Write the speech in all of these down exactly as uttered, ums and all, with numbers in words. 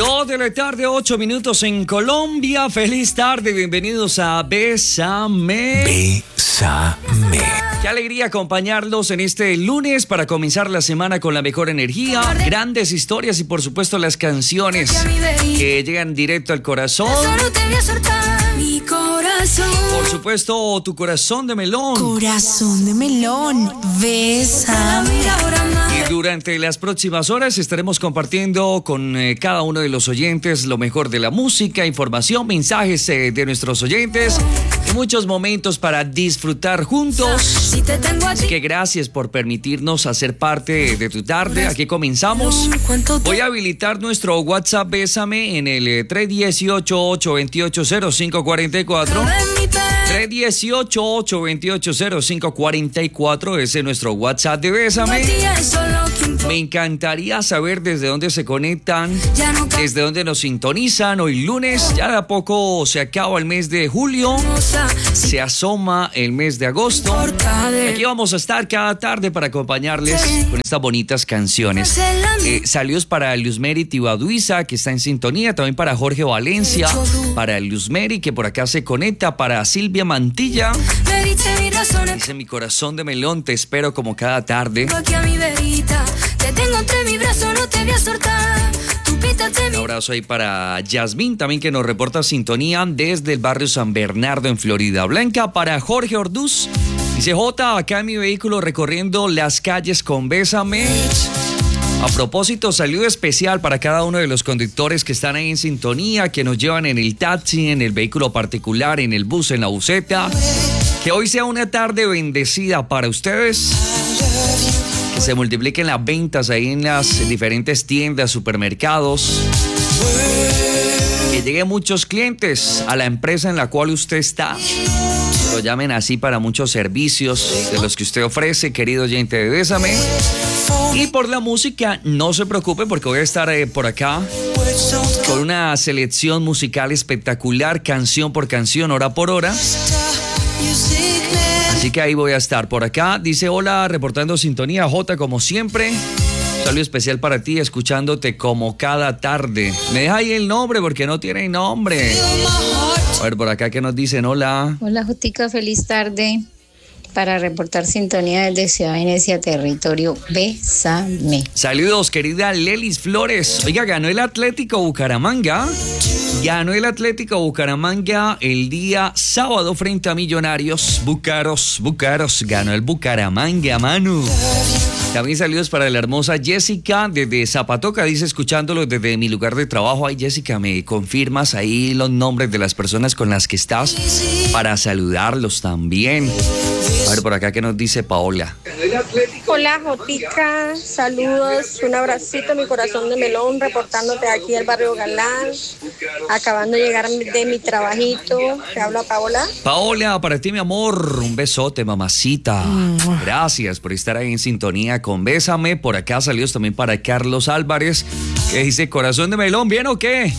Dos de la tarde, ocho minutos en Colombia. Feliz tarde, bienvenidos a Bésame. Bésame. Qué alegría acompañarlos en este lunes para comenzar la semana con la mejor energía, grandes historias y por supuesto las canciones que llegan directo al corazón. Por supuesto, tu corazón de melón. Corazón de melón, bésame. Y durante las próximas horas estaremos compartiendo con eh, cada uno de los oyentes lo mejor de la música, información, mensajes eh, de nuestros oyentes y muchos momentos para disfrutar juntos. Así que gracias por permitirnos hacer parte de tu tarde. Aquí comenzamos. Voy a habilitar nuestro WhatsApp Bésame en el tres uno ocho, ocho dos ocho, cero cinco cuatro cuatro. tres uno ocho, ocho dos ocho, cero cinco cuatro cuatro. Ese es nuestro WhatsApp de Bésame. Me encantaría saber desde dónde se conectan, desde dónde nos sintonizan. Hoy lunes, ya de a poco se acaba el mes de julio, se asoma el mes de agosto. Aquí vamos a estar cada tarde para acompañarles con estas bonitas canciones. Eh, saludos para Luzmeri Tibaduiza, que está en sintonía, también para Jorge Valencia, para Luzmeri, que por acá se conecta, para Silvia Mantilla. Dice: mi corazón de melón, te espero como cada tarde. Te tengo entre mi brazo, no te voy a soltar. Un abrazo ahí para Yasmín, también, que nos reporta sintonía desde el barrio San Bernardo en Florida Blanca. Para Jorge Orduz, dice: Jota, acá en mi vehículo recorriendo las calles con Bésame. A propósito, saludo especial para cada uno de los conductores que están ahí en sintonía, que nos llevan en el taxi, en el vehículo particular, en el bus, en la buseta. Que hoy sea una tarde bendecida para ustedes. Que se multipliquen las ventas ahí en las diferentes tiendas, supermercados. Que lleguen muchos clientes a la empresa en la cual usted está. Lo llamen así para muchos servicios de los que usted ofrece, querido oyente de Bésame. Y por la música, no se preocupe, porque voy a estar eh, por acá con una selección musical espectacular, canción por canción, hora por hora. Así que ahí voy a estar por acá. Dice: hola, reportando sintonía, Jota, como siempre. Un saludo especial para ti, escuchándote como cada tarde. Me deja ahí el nombre porque no tiene nombre. A ver, por acá, ¿qué nos dicen? Hola. Hola, Jotica, feliz tarde. Para reportar sintonía desde Ciudad Venecia, territorio Bésame. Saludos, querida Lelis Flores. Oiga, ganó el Atlético Bucaramanga. Ganó el Atlético Bucaramanga el día sábado frente a Millonarios. Bucaros, Bucaros, ganó el Bucaramanga, Manu. También saludos para la hermosa Jessica desde Zapatoca, dice: escuchándolo desde mi lugar de trabajo. Ay, Jessica, ¿me confirmas ahí los nombres de las personas con las que estás para saludarlos también? A ver, por acá, ¿qué nos dice Paola? Hola, Jotica, saludos, un abracito, mi corazón de melón, reportándote aquí del barrio Galán, acabando de llegar de mi trabajito. Te habla Paola. Paola, para ti, mi amor, un besote, mamacita. Gracias por estar ahí en sintonía con Bésame. Por acá saludos también para Carlos Álvarez, que dice: corazón de melón, ¿bien o qué?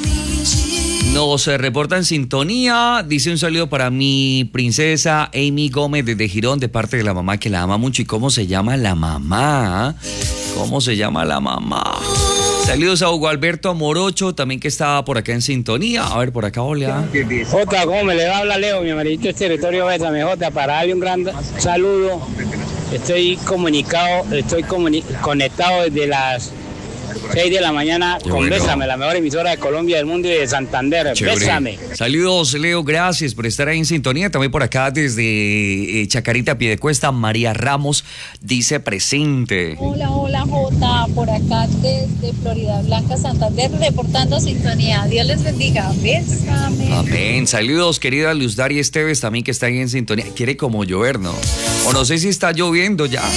Nos reporta en sintonía. Dice: un saludo para mi princesa Amy Gómez desde Girón, de parte de la mamá, que la ama mucho. ¿Y cómo se llama la mamá? ¿Cómo se llama la mamá? Saludos a Hugo Alberto Morocho, también, que estaba por acá en sintonía. A ver, por acá, hola. Jota, ¿cómo me le va a hablar Leo? Mi amarillito es territorio Bésame, Jota, para darle un gran saludo. Estoy comunicado, estoy comuni- conectado desde las seis de la mañana con bueno. Bésame, la mejor emisora de Colombia, del mundo y de Santander. Chévere. Bésame. Saludos, Leo, gracias por estar ahí en sintonía. También por acá desde eh, Chacarita, Piedecuesta, María Ramos dice presente. Hola, hola, Jota, por acá desde Florida Blanca, Santander, reportando sintonía. Dios les bendiga. Bésame. Amén. Saludos, querida Luz Daria Esteves, también, que está ahí en sintonía. Quiere como llover, ¿no? O no sé si está lloviendo ya.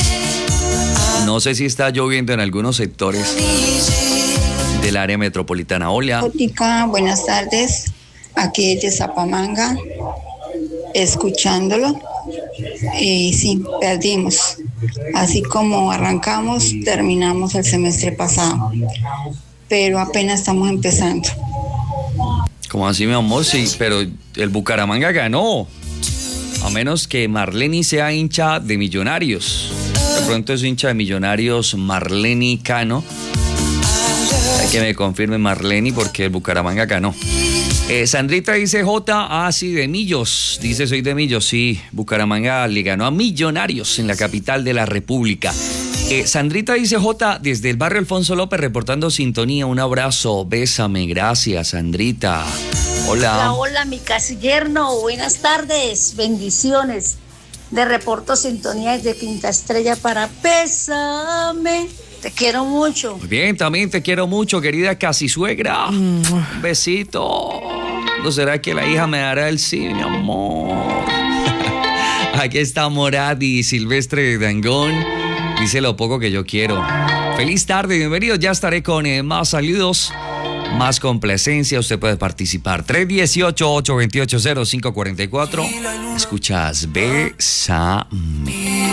No sé si está lloviendo en algunos sectores del área metropolitana. Hola. Jotica, buenas tardes. Aquí desde Zapamanga, escuchándolo. Y sí, perdimos. Así como arrancamos, terminamos el semestre pasado. Pero apenas estamos empezando. ¿Cómo así, mi amor? Sí, pero el Bucaramanga ganó. A menos que Marleni sea hincha de Millonarios. De pronto es hincha de Millonarios Marleni Cano. Hay que me confirme Marleni porque el Bucaramanga ganó. Eh, Sandrita dice J, ah sí, de Millos, dice soy de Millos, sí, Bucaramanga le ganó a Millonarios en la capital de la República. Eh, Sandrita dice J, desde el barrio Alfonso López reportando sintonía, un abrazo, bésame, gracias Sandrita. Hola. Hola, hola, mi casi yerno, buenas tardes, bendiciones. De reporto sintonía desde Quinta Estrella para Bésame. Te quiero mucho. Muy bien, también te quiero mucho, querida casi suegra. Un besito. ¿No será que la hija me dará el sí, mi amor? Aquí está Moradi, Silvestre Dangón. Dice lo poco que yo quiero. Feliz tarde, bienvenidos. Ya estaré con eh, más saludos, más complacencia. Usted puede participar. tres uno ocho, ocho dos ocho, cero cinco cuatro cuatro. Escuchas Bésame.